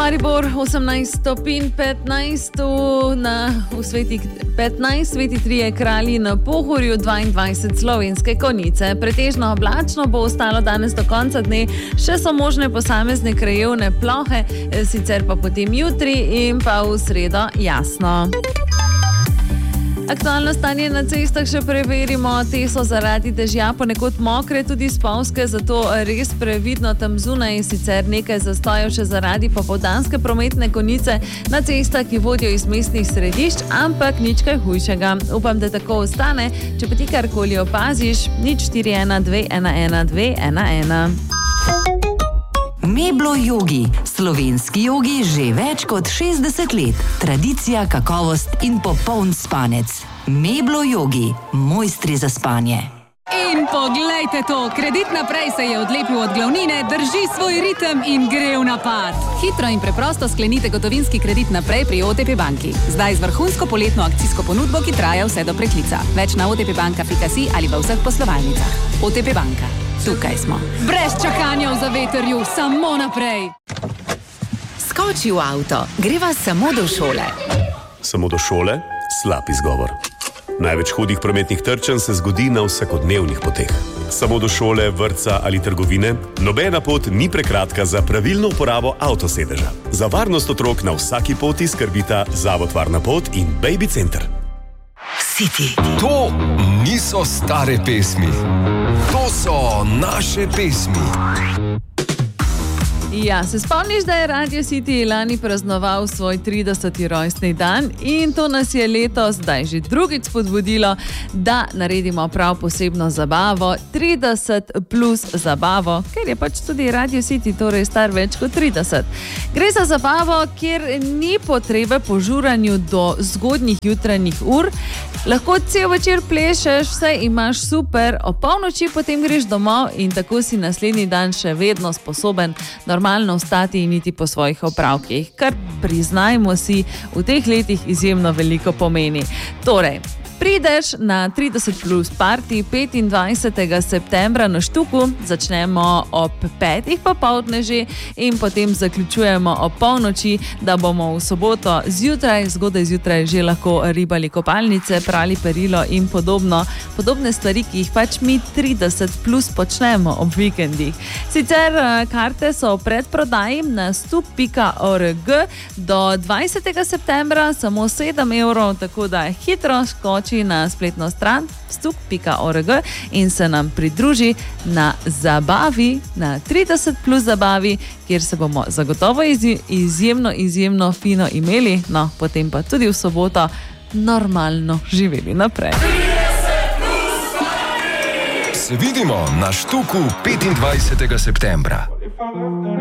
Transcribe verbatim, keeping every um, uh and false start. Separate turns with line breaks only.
Maribor osemnajst stopinj, petnajst na v sveti petnajst, sveti trije kralji na Pohorju, dvaindvajset Slovenske Konjice. Pretežno oblačno bo ostalo danes do konca dne, še so možne posamezne krajevne plohe, sicer pa potem jutri in pa v sredo jasno. Aktualno stanje na cestah še preverimo, te so zaradi dežja ponekod mokre, tudi spolzke, zato res previdno tam zunaj, sicer nekaj zastojev še zaradi popoldanske prometne konice na cestah, ki vodijo iz mestnih središč, ampak nič kaj hujšega. Upam, da tako ostane, če pa ti karkoli opaziš, nič štiri ena dve ena ena dve ena ena.
Meblo Yogi. Slovenski jogi že več kot šestdeset let. Tradicija, kakovost in popoln spanec. Meblo Yogi. Mojstri za spanje.
In poglejte to, Kredit naprej se je odlepil od glavnine, drži svoj ritem in gre v napad. Hitro in preprosto sklenite gotovinski kredit naprej pri O T P banki. Zdaj z vrhunsko poletno akcijsko ponudbo, ki traja vse do preklica. Več na otpbanka pika si ali v vseh poslovalnicah. O T P banka. Tukaj smo. Brez čakanja v zavetrju, samo naprej.
Skoči v avto, greva samo do šole.
Samo do šole? Slab izgovor. Največ hudih prometnih trčenj se zgodi na vsakodnevnih poteh. Samo do šole, vrtca ali trgovine, nobena pot ni prekratka za pravilno uporabo avtosedeža. Za varnost otrok na vsaki poti skrbita Zavod Varna pot in Baby Center.
City.
To niso stare pesmi. To so naše pesmi.
Ja, se spomniš, da je Radio City lani praznoval svoj trideseti rojstni dan in to nas je letos, zdaj že drugič spodbudilo, da naredimo prav posebno zabavo, trideset plus zabavo, ker je pač tudi Radio City torej star več kot trideset. Gre za zabavo, kjer ni potrebe po žuranju do zgodnjih jutranjih ur, lahko cel večer plešeš, vse imaš super, o polnoči potem greš domov in tako si naslednji dan še vedno sposoben normalno vstati in iti po svojih opravkih, kar priznajmo si, v teh letih izjemno veliko pomeni. Torej, prideš na trideset plus party petindvajsetega septembra na Štuku, začnemo ob petih popoldne že in potem zaključujemo ob polnoči, da bomo v soboto zjutraj, zgodaj zjutraj že lahko ribali kopalnice, prali perilo in podobno, podobne stvari, ki jih pač mi trideset plus počnemo ob vikendih. Sicer karte so v predprodaji na stup pika org do dvajsetega septembra, samo sedem evrov, tako da hitro skoči na spletno stran stup pika org in se nam pridruži na zabavi, na trideset plus zabavi, kjer se bomo zagotovo izjemno, izjemno fino imeli, no, potem pa tudi v soboto normalno živeli naprej.
Se vidimo na Štuku petindvajsetega septembra.